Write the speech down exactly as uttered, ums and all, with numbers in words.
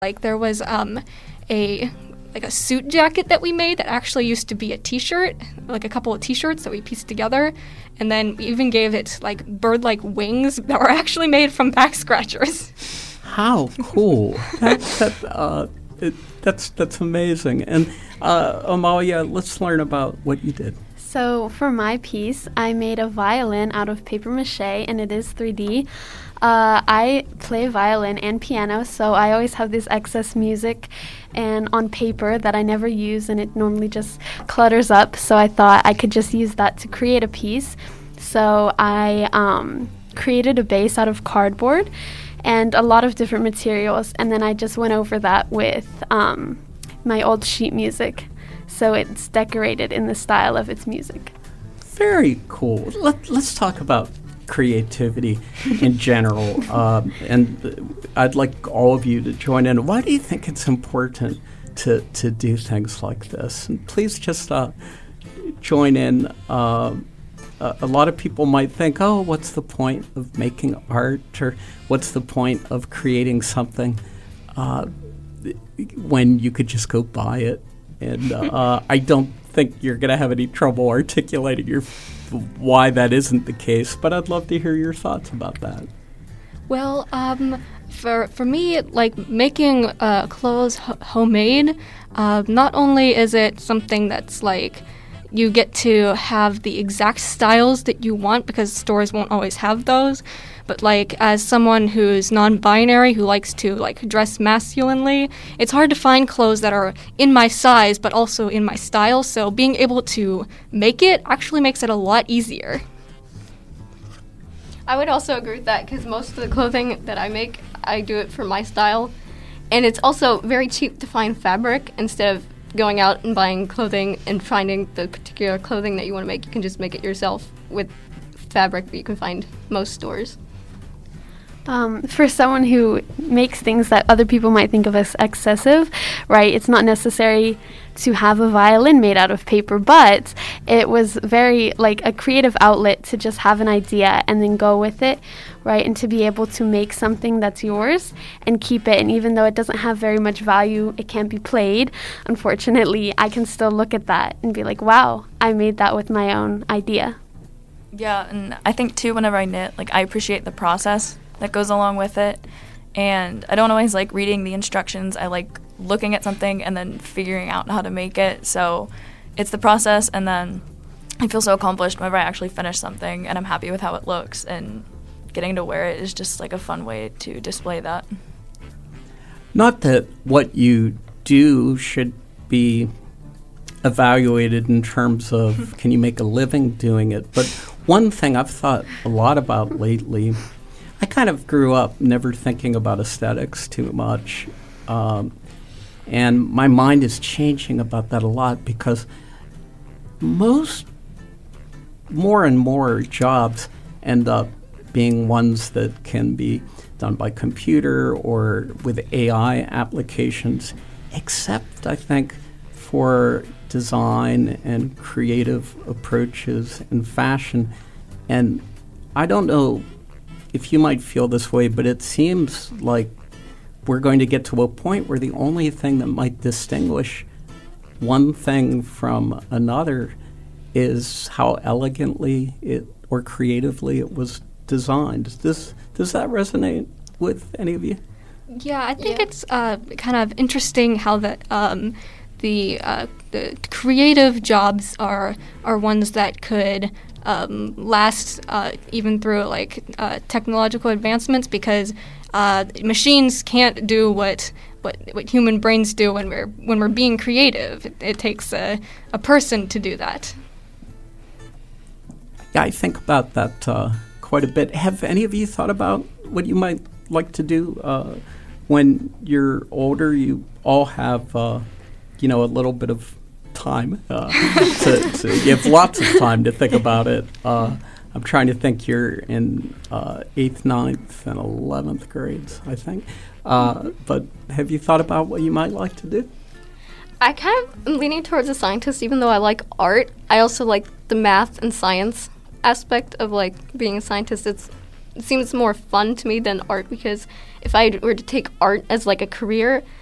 Like there was um, a like a suit jacket that we made that actually used to be a t-shirt, like a couple of t-shirts that we pieced together, and then we even gave it like bird-like wings that were actually made from back scratchers. How cool! that, that, uh, it, that's that's amazing. And uh, Amalia, let's learn about what you did. So for my piece, I made a violin out of paper mache, and it is three D. Uh, I play violin and piano, so I always have this excess music and on paper that I never use, and it normally just clutters up. So I thought I could just use that to create a piece. So I um, created a base out of cardboard and a lot of different materials, and then I just went over that with um, my old sheet music. So it's decorated in the style of its music. Very cool. Let, let's talk about creativity in general. Um, and I'd like all of you to join in. Why do you think it's important to, to do things like this? And please just uh, join in. Uh, a, a lot of people might think, oh, what's the point of making art? Or what's the point of creating something uh, when you could just go buy it? And uh, I don't think you're going to have any trouble articulating your why that isn't the case, but I'd love to hear your thoughts about that. Well, um, for for me, like making uh, clothes h- homemade, uh, not only is it something that's like you get to have the exact styles that you want because stores won't always have those, but like as someone who's non-binary who likes to like dress masculinely, it's hard to find clothes that are in my size but also in my style, so being able to make it actually makes it a lot easier. I would also agree with that because most of the clothing that I make, I do it for my style, and it's also very cheap to find fabric instead of going out and buying clothing and finding the particular clothing that you want to make. You can just make it yourself with fabric that you can find most stores. Um, for someone who makes things that other people might think of as excessive, right, it's not necessary to have a violin made out of paper, but it was very like a creative outlet to just have an idea and then go with it, right, and to be able to make something that's yours and keep it. And even though it doesn't have very much value, it can't be played, unfortunately, I can still look at that and be like, wow, I made that with my own idea. Yeah, and I think too, whenever I knit, like I appreciate the process that goes along with it, and I don't always like reading the instructions. I like looking at something and then figuring out how to make it. So it's the process, and then I feel so accomplished whenever I actually finish something and I'm happy with how it looks, and getting to wear it is just like a fun way to display that. Not that what you do should be evaluated in terms of can you make a living doing it, but one thing I've thought a lot about lately, I kind of grew up never thinking about aesthetics too much, um, and my mind is changing about that a lot because most, more and more jobs end up being ones that can be done by computer or with A I applications, except, I think, for design and creative approaches in fashion. And I don't know if you might feel this way, but it seems like we're going to get to a point where the only thing that might distinguish one thing from another is how elegantly it or creatively it was designed. Does, does that resonate with any of you? Yeah, I think Yeah. it's uh, kind of interesting how that um, the uh, the creative jobs are are ones that could um, last uh, even through like uh, technological advancements, because uh, machines can't do what, what what human brains do when we're when we're being creative. It, it takes a, a person to do that. Yeah, I think about that uh, quite a bit. Have any of you thought about what you might like to do uh, when you're older? You all have, uh, you know, a little bit of time. Uh, to, to, you have lots of time to think about it. Uh, I'm trying to think. You're in uh, eighth, ninth, and eleventh grades, I think. Uh, but have you thought about what you might like to do? I kind of am leaning towards a scientist, even though I like art. I also like the math and science aspect of like being a scientist. It's seems more fun to me than art, because if I were to take art as like a career,